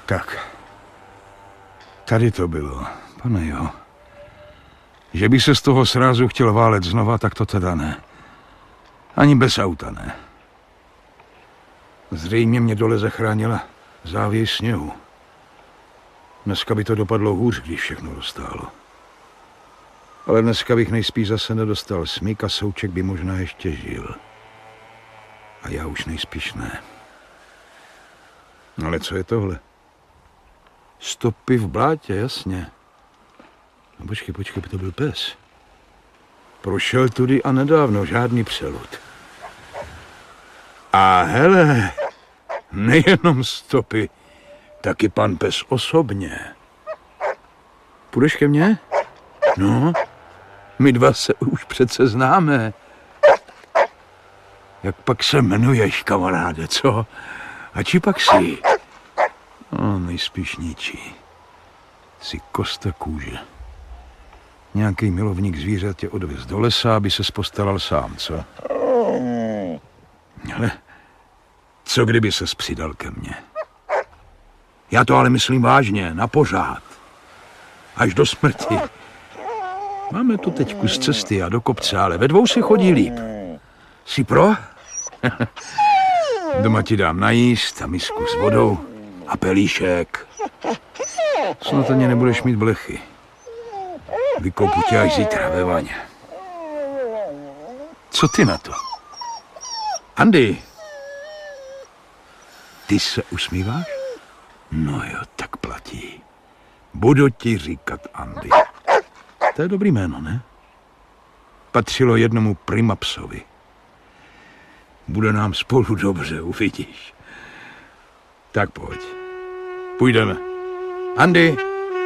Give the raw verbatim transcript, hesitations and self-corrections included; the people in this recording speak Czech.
Tak. Tady to bylo, pane jo. Že by se z toho srázu chtěl válet znova, tak to teda ne. Ani bez auta ne. Zřejmě mě dole zachránila závěs sněhu. Dneska by to dopadlo hůř, když všechno roztálo. Ale dneska bych nejspíš zase nedostal smyk a Souček by možná ještě žil. A já už nejspíš ne. Ale co je tohle? Stopy v blátě, jasně. No počkej, počkej, to byl pes. Prošel tudy a nedávno, žádný přelud. A hele, nejenom stopy, taky pan pes osobně. Půjdeš ke mně? No, my dva se už přece známe. Jak pak se jmenuješ, kamaráde, co? A či pak jsi? No, nejspíš ničí. Jsi kosta kůže. Nějaký milovník zvířat tě odvez do lesa, aby se postaral sám, co? Ale co kdyby ses přidal ke mně? Já to ale myslím vážně, na pořád. Až do smrti. Máme tu teď kus cesty a do kopce, ale ve dvou se chodí líp. Jsi pro? Doma ti dám najíst a misku s vodou a pelíšek. Snad ani nebudeš mít blechy. Vykoupu tě až zítra ve vaně. Co ty na to? Andy! Ty se usmíváš? No jo, tak platí. Budu ti říkat Andy. To je dobrý jméno, ne? Patřilo jednomu primapsovi. Bude nám spolu dobře, uvidíš. Tak pojď. Půjdeme. Andy!